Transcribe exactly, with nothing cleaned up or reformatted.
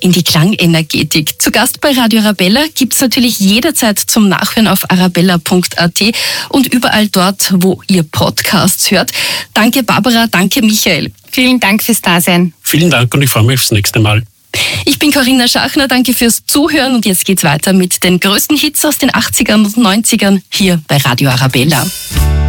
in die Klangenergetik. Zu Gast bei Radio Arabella gibt's natürlich jederzeit zum Nachhören auf arabella punkt at und überall dort, wo ihr Podcasts hört. Danke Barbara, danke Michael. Vielen Dank fürs Dasein. Vielen Dank und ich freue mich aufs nächste Mal. Ich bin Corinna Schachner, danke fürs Zuhören und jetzt geht's weiter mit den größten Hits aus den achtzigern und neunzigern hier bei Radio Arabella.